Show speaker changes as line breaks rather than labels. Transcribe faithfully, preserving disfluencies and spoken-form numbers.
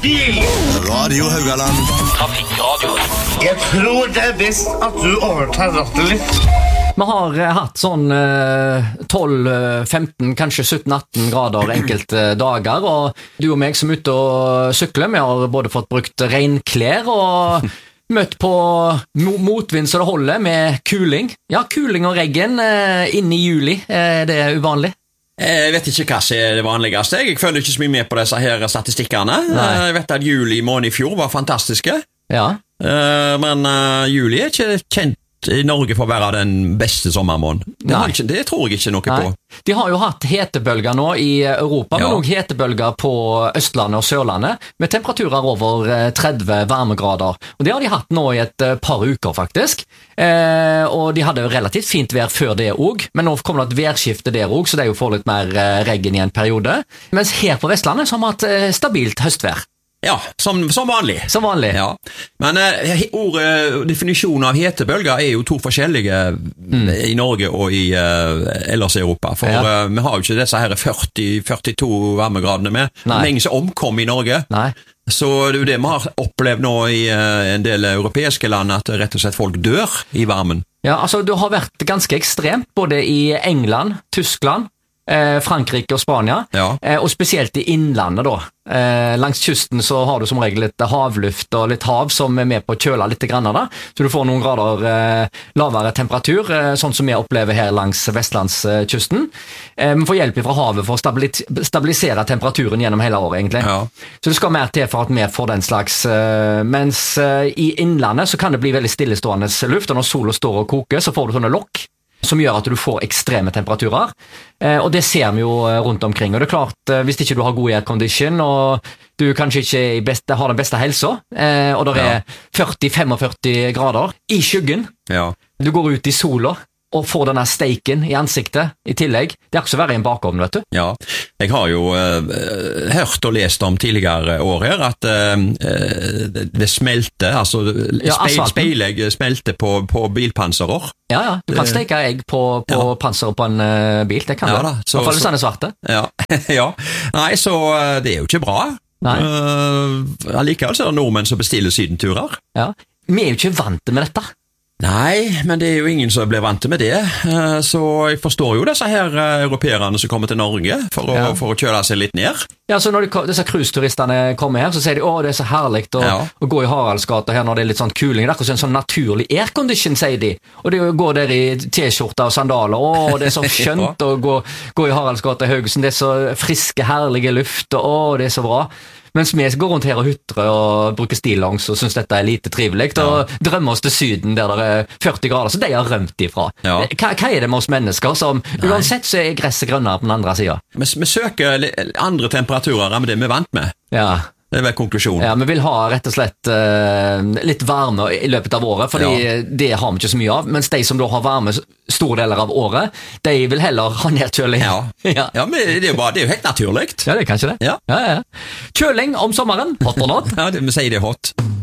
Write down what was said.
bil!
Radio Haugaland.
Trafikkradio.
Jeg tror det er best at du overtar rattet litt.
Vi har eh, hatt sånn eh, tolv, femten, kanskje sytten atten grader enkelte dager, og du og meg som er ute og sykler, vi har både fått brukt regnklær og møtt på mo- motvind så det holder med kuling. Ja, kuling og regn eh, inn i juli, eh, det er uvanlig.
Jeg vet ikke hva som er det vanligste. Jeg følger ikke så mye med på disse her statistikkene.
Nei.
Jeg vet at juli måned i fjor var fantastiske,
Ja.
Eh, men eh, juli er ikke kjent i Norge for å være den beste sommermåneden. Det, har
Nei.
ikke, det tror jeg ikke noe
Nei.
på.
De har jo hatt hetebølger nå i Europa,
Ja.
men også hetebølger på Østlandet og Sørlandet, med temperaturer over eh, tretti varmegrader. Og det har de hatt nå i et eh, par uker, faktisk. Eh, og de hadde jo relativt fint vær før det også, men nå kommer det et værskifte der også, så det er jo for litt mer eh, regn i en periode. Mens her på Vestlandet så har vi hatt eh, stabilt høstvær.
Ja, som, som vanlig.
Som vanlig.
Ja. Men eh, ordet, definisjonen av hetebølger er jo to forskjellige mm. i Norge og i eh, ellers i Europa. For
Ja.
eh, vi har jo ikke disse her førti til førtito varmegradene med.
Nei.
Mange som omkom i Norge.
Nei.
Så det er jo det vi har opplevd nå i eh, en del europeiske land, at rett og slett folk dør i varmen.
Ja, altså det har vært ganske ekstremt, både i England, Tyskland, eh, Frankrike og Spania,
Ja.
eh, og spesielt i innlandet da. Eh, langs kysten så har du som regel litt havluft og litt hav som er med på å kjøle litt grann da, så du får noen grader eh, lavere temperatur, eh, sånn som vi opplever her langs vestlandskysten. Eh, vi får hjelp fra havet for å stabilit- stabilisere temperaturen gjennom hele året egentlig.
Ja.
Så det skal mer til for at vi får den slags, eh, mens eh, i innlandet så kan det bli veldig stillestående luft, og når solen står og koker så får du sånne lokk, som gjør at du får ekstreme temperaturer, eh, og det ser vi jo eh, rundt omkring. Og det er klart, eh, hvis ikke du har god aircondition, og du kanskje ikke er i beste, har den beste helsa, eh, og det er førti til femogførti grader i skyggen,
Ja.
du går ut i sola, og får denne steiken i ansiktet i tillegg. Det er ikke så verre i en bakovn, vet du.
Ja, jeg har jo uh, hørt og lest om tidligere år her at uh, det, det smelte, altså
Ja,
speil,
asfalten.
speilegg smelte på, på bilpanserer.
Ja, ja, du kan
Det-
steike egg på, på
Ja.
panseret på en eh, bil, det kan
Ja
du.
da,
I
så-
hvert fall hvis
så-
den er svarte.
Ja, ja. Nei, så uh, det er jo ikke bra.
Nei.
Uh, allikevel så er det nordmenn som bestiller sydenturer.
Ja. Vi er jo ikke vant med dette.
Nei, men det er jo ingen som blir vant med det, uh, så jeg forstår jo disse her uh, europeerne som kommer til Norge for å,
Ja.
for å kjøle seg litt ned.
Ja, så når de, ko- disse cruiseturistene kommer her, så sier de, å, det er så herlig å,
Ja.
å gå i Haraldsgata her når det er litt sånn kuling. Det er akkurat en sånn naturlig aircondition, sier de. Og det er jo å gå der i t-skjorta og sandaler, å, det er så skjønt å gå, gå i Haraldsgata i Haugesund, det er så friske, herlige luft, og å, det er så bra. Mens vi går rundt her og hutrer og bruker stillongs og synes dette er lite trivelig, og drømmer oss til Syden der det er førti grader, så de har rømt ifra.
Ja.
Hva, hva er det med oss mennesker som, uansett så er gresset grønnere på den andre siden?
Vi, vi søker li- andre temperaturer enn det vi er vant med.
Ja.
Det er vel konklusjonen.
Ja, vi vil ha rett og slett eh, litt varme i løpet av året, fordi
Ja.
det har vi ikke så mye av, mens de som da har varme s- store deler av året, de vil heller ha nedkjøling.
Ja.
ja.
Ja, men det er jo bare, det er jo helt naturligt.
Ja, det er kanskje det.
Ja.
Ja, ja. Kjøling om sommeren, hot or not.
Ja, det, vi sier det er hot.